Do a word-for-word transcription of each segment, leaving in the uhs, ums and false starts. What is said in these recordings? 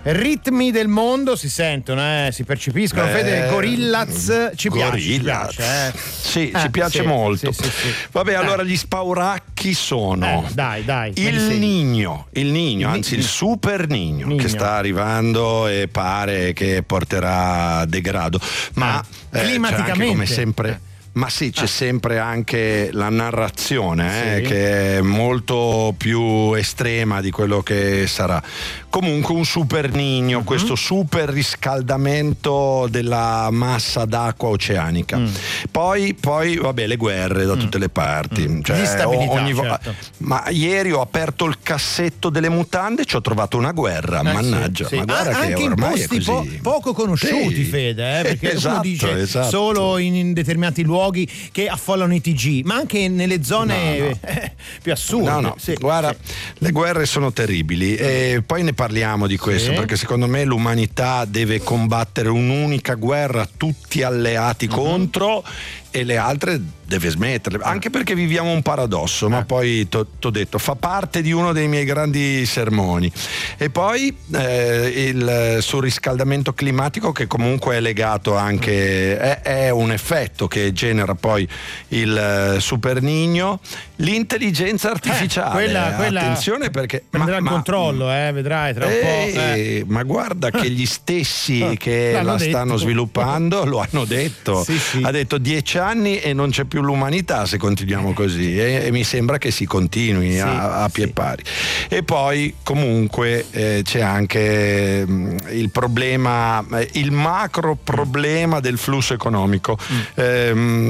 Ritmi del mondo si sentono, eh, si percepiscono. Eh, Fede, Gorillaz ci Gorillaz. piace. Ci piace, eh. Sì, Eh, ci piace sì, molto. sì, sì, sì. Vabbè, Eh. allora gli spauracchi sono Eh, dai, dai. me li il segno. Nigno, il Nigno, Il anzi Nigno. il Super Nigno, Nigno. che sta arrivando e pare che porterà degrado. Ma Eh, eh, c'è climaticamente. anche, come sempre. Ma sì, c'è sempre anche la narrazione, eh, Sì. che è molto più estrema di quello che sarà. Comunque un super Nigno, Mhm. questo super riscaldamento della massa d'acqua oceanica. Mm. Poi, poi, vabbè, le guerre da tutte le parti. Mm. Cioè, Instabilità, ogni vo- certo. Ma ieri ho aperto il cassetto delle mutande e ci ho trovato una guerra, Eh, mannaggia. sì, sì. Ma guarda Ah, che anche in ormai è posti po- così. poco conosciuti, Sì. Fede, eh, perché Esatto, uno dice esatto. solo in, in determinati luoghi che affollano i T G, ma anche nelle zone No, no. eh, più assurde. No, no, Sì, guarda, sì. le guerre sono terribili e poi ne parliamo di questo, Sì. perché secondo me l'umanità deve combattere un'unica guerra, tutti alleati Mhm. contro, e le altre deve smetterle, anche perché viviamo un paradosso, ma Eh. poi ti ho detto, fa parte di uno dei miei grandi sermoni. E poi eh, il surriscaldamento climatico, che comunque è legato anche, è, è un effetto che genera poi il eh, Super Nigno, l'intelligenza artificiale. Eh, quella- quella attenzione, perché Prenderà ma- il ma- controllo, eh, vedrai tra un eh, po'. eh. ma guarda che gli stessi che L'hanno la stanno detto. sviluppando lo hanno detto. Sì, sì. Ha detto dieci anni e non c'è più l'umanità se continuiamo così, e, e mi sembra che si continui Sì, a, a pie sì. pari. E poi comunque eh, c'è anche mh, il problema, eh, il macro problema del flusso economico. Mm. Eh,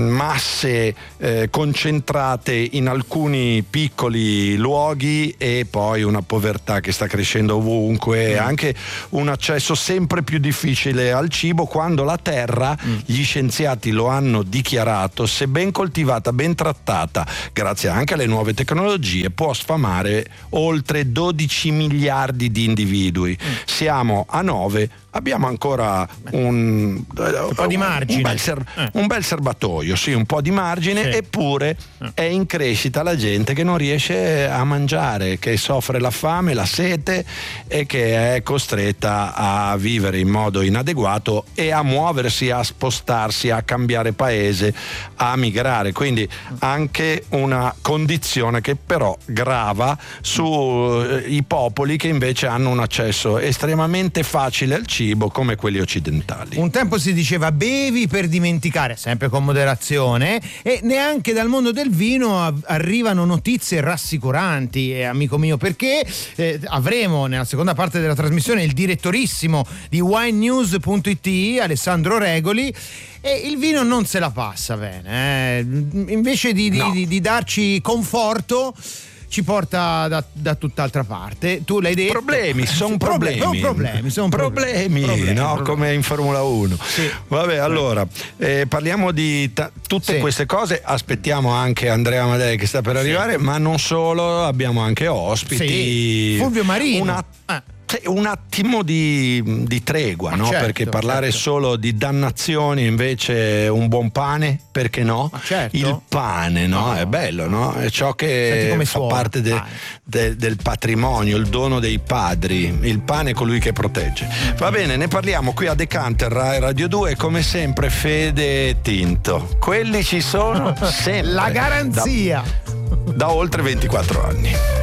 masse eh, concentrate in alcuni piccoli luoghi e poi una povertà che sta crescendo ovunque, e anche un accesso sempre più difficile al cibo, quando la terra, gli scienziati lo hanno dichiarato, se ben coltivata, ben trattata, grazie anche alle nuove tecnologie, può sfamare oltre dodici miliardi di individui. Siamo a nove, abbiamo ancora un, un po' di margine. un bel, ser- Eh. un bel serbatoio, sì, un po' di margine, Sì. eppure Eh. è in crescita la gente che non riesce a mangiare, che soffre la fame, la sete e che è costretta a vivere in modo inadeguato e a muoversi, a spostarsi, a cambiare paese, a migrare. Quindi anche una condizione che però grava sui popoli che invece hanno un accesso estremamente facile al cibo, come quelli occidentali. Un tempo si diceva bevi per dimenticare, sempre con moderazione, e neanche dal mondo del vino a- arrivano notizie rassicuranti, eh, amico mio, perché eh, avremo nella seconda parte della trasmissione il direttorissimo di wine news punto it, Alessandro Regoli, e il vino non se la passa bene, eh. Invece di, di- No. di- di darci conforto ci porta da, da tutt'altra parte. Tu l'hai detto. Problemi, sono Sì, problemi. Sono problemi, son problemi, problemi, no? problemi. Come in Formula uno. Sì. Vabbè, allora, eh, parliamo di ta- tutte Sì. queste cose. Aspettiamo anche Andrea Amadei che sta per arrivare, ma non solo, abbiamo anche ospiti. Sì. Fulvio Marino. Una- Ah. sì, un attimo di, di tregua, Ma no? certo, Perché parlare certo. solo di dannazioni, invece un buon pane, perché no? Ma certo. Il pane, no? No. È bello, no? È ciò Senti che come fa suona, parte de- pane. de- del patrimonio, il dono dei padri. Il pane è colui che protegge. Va bene, ne parliamo qui a Decanter, Rai Radio due, come sempre Fede e Tinto. Quelli ci sono sempre. La garanzia. Da, da oltre ventiquattro anni.